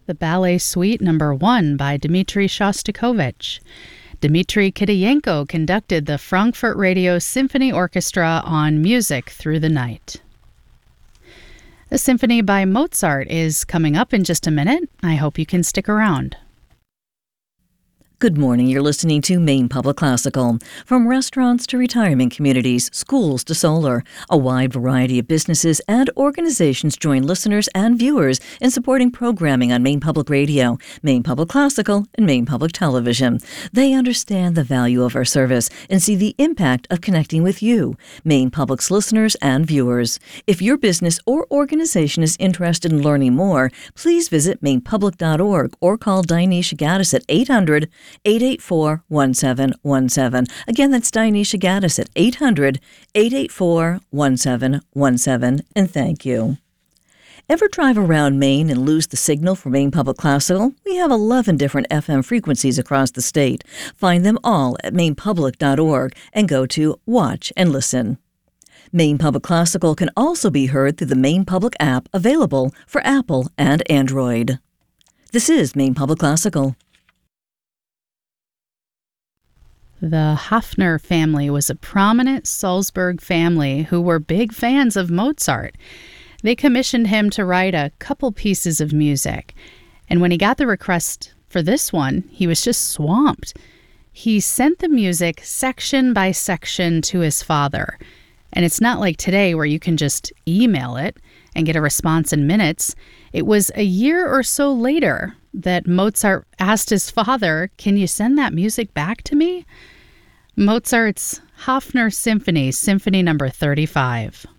the Ballet Suite No. 1 by Dmitri Shostakovich. Dmitri Kitayenko conducted the Frankfurt Radio Symphony Orchestra on Music Through the Night. A symphony by Mozart is coming up in just a minute. I hope you can stick around. Good morning. You're listening to Maine Public Classical. From restaurants to retirement communities, schools to solar, a wide variety of businesses and organizations join listeners and viewers in supporting programming on Maine Public Radio, Maine Public Classical, and Maine Public Television. They understand the value of our service and see the impact of connecting with you, Maine Public's listeners and viewers. If your business or organization is interested in learning more, please visit mainepublic.org or call Dinesha Gaddis at 800-884-1717. Again, that's Dinesha Gaddis at 800-884-1717. And thank you. Ever drive around Maine and lose the signal for Maine Public Classical? We have 11 different FM frequencies across the state. Find them all at mainepublic.org and go to Watch and Listen. Maine Public Classical can also be heard through the Maine Public app, available for Apple and Android. This is Maine Public Classical. The Hafner family was a prominent Salzburg family who were big fans of Mozart. They commissioned him to write a couple pieces of music, and when he got the request for this one, he was just swamped. He sent the music section by section to his father, and it's not like today where you can just email it and get a response in minutes. It was a year or so later that Mozart asked his father, "Can you send that music back to me?" Mozart's Hafner Symphony, Symphony No. 35.